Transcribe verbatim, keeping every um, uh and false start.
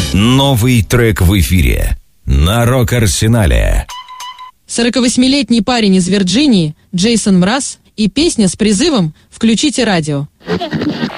Новый трек в эфире на Рок-Арсенале. сорокавосьмилетний парень из Вирджинии Джейсон Мраз и песня с призывом «Включите радио».